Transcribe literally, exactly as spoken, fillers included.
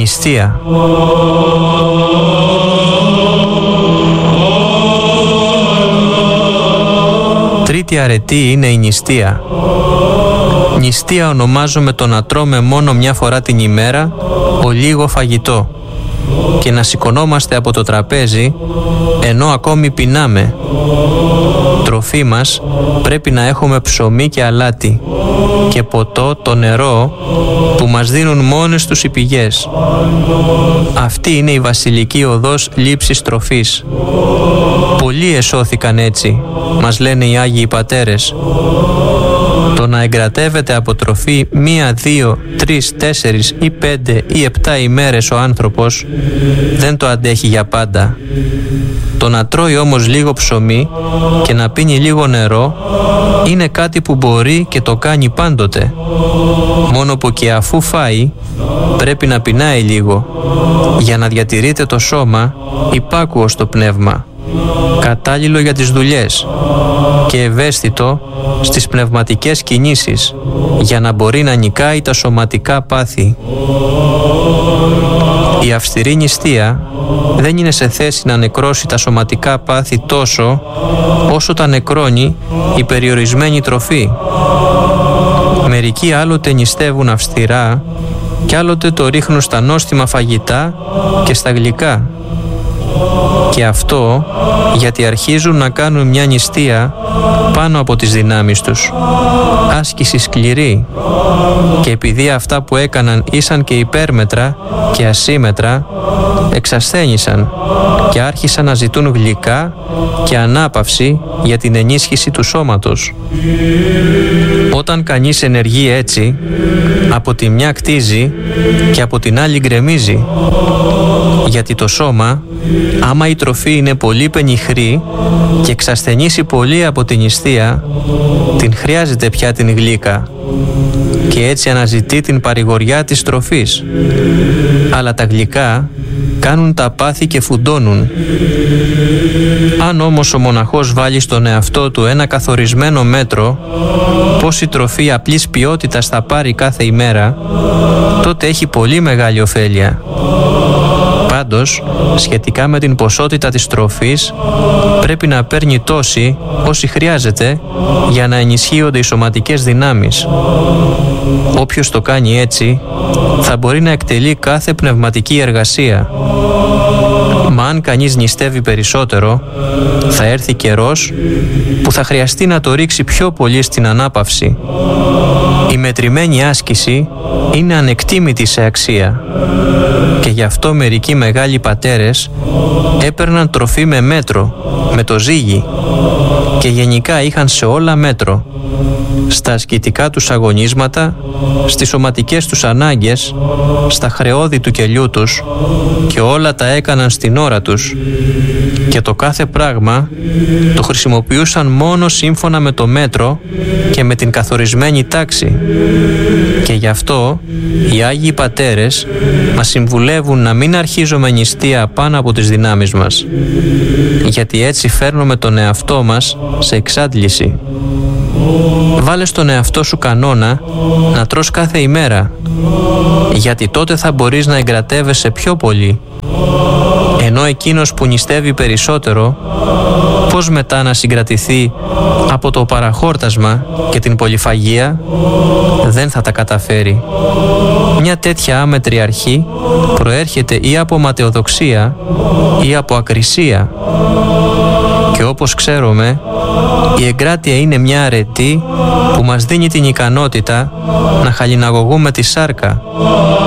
νηστεία. Τρίτη αρετή είναι η νηστεία. Νηστεία ονομάζουμε το να τρώμε μόνο μια φορά την ημέρα ο λίγο φαγητό και να σηκωνόμαστε από το τραπέζι ενώ ακόμη πεινάμε. Τροφή μας πρέπει να έχουμε ψωμί και αλάτι και ποτό, το νερό που μας δίνουν μόνες τους οι πηγές. Αυτή είναι η βασιλική οδός λήψης τροφής. Πολλοί εσώθηκαν έτσι, μας λένε οι Άγιοι Πατέρες. Το να εγκρατεύεται από τροφή μία, δύο, τρεις, τέσσερις ή πέντε ή επτά ημέρες ο άνθρωπος δεν το αντέχει για πάντα. Το να τρώει όμως λίγο ψωμί και να πίνει λίγο νερό είναι κάτι που μπορεί και το κάνει πάντοτε. Μόνο που και αφού φάει πρέπει να πεινάει λίγο για να διατηρείται το σώμα υπάκουο στο πνεύμα, κατάλληλο για τις δουλειές και ευαίσθητο στις πνευματικές κινήσεις για να μπορεί να νικάει τα σωματικά πάθη. Η αυστηρή νηστεία δεν είναι σε θέση να νεκρώσει τα σωματικά πάθη τόσο όσο τα νεκρώνει η περιορισμένη τροφή. Μερικοί άλλοτε νηστεύουν αυστηρά και άλλοτε το ρίχνουν στα νόστιμα φαγητά και στα γλυκά. Και αυτό γιατί αρχίζουν να κάνουν μια νηστεία πάνω από τις δυνάμεις τους. Άσκηση σκληρή. Και επειδή αυτά που έκαναν ήσαν και υπέρμετρα και ασύμετρα, εξασθένησαν και άρχισαν να ζητούν γλυκά και ανάπαυση για την ενίσχυση του σώματος. Όταν κανείς ενεργεί έτσι, από τη μια κτίζει και από την άλλη γκρεμίζει. Γιατί το σώμα, άμα η τροφή είναι πολύ πενιχρή και εξασθενήσει πολύ από την νηστεία, την χρειάζεται πια την γλύκα και έτσι αναζητεί την παρηγοριά της τροφής. Αλλά τα γλυκά κάνουν τα πάθη και φουντώνουν. Αν όμως ο μοναχός βάλει στον εαυτό του ένα καθορισμένο μέτρο πόση τροφή απλής ποιότητας θα πάρει κάθε ημέρα, τότε έχει πολύ μεγάλη ωφέλεια. Πάντως, σχετικά με την ποσότητα της τροφής, πρέπει να παίρνει τόση όση χρειάζεται για να ενισχύονται οι σωματικές δυνάμεις. Όποιος το κάνει έτσι, θα μπορεί να εκτελεί κάθε πνευματική εργασία. Μα αν κανείς νηστεύει περισσότερο, θα έρθει καιρός που θα χρειαστεί να το ρίξει πιο πολύ στην ανάπαυση. Η μετρημένη άσκηση είναι ανεκτήμητη σε αξία και γι' αυτό μερικοί μεγάλοι πατέρες έπαιρναν τροφή με μέτρο, με το ζύγι και γενικά είχαν σε όλα μέτρο. Στα ασκητικά τους αγωνίσματα, στις σωματικές τους ανάγκες, στα χρεώδη του κελιού τους και όλα τα έκαναν στην ώρα τους και το κάθε πράγμα το χρησιμοποιούσαν μόνο σύμφωνα με το μέτρο και με την καθορισμένη τάξη. Και γι' αυτό οι Άγιοι Πατέρες μας συμβουλεύουν να μην αρχίζουμε νηστεία πάνω από τις δυνάμεις μας, γιατί έτσι φέρνουμε τον εαυτό μας σε εξάντληση. Βάλε στον εαυτό σου κανόνα να τρως κάθε ημέρα, γιατί τότε θα μπορείς να εγκρατεύεσαι πιο πολύ. Ενώ εκείνος που νηστεύει περισσότερο, πώς μετά να συγκρατηθεί από το παραχόρτασμα και την πολυφαγία, δεν θα τα καταφέρει. Μια τέτοια άμετρη αρχή προέρχεται ή από ματαιοδοξία ή από ακρισία. Και όπως ξέρουμε, η εγκράτεια είναι μια αρετή που μας δίνει την ικανότητα να χαλιναγωγούμε τη σάρκα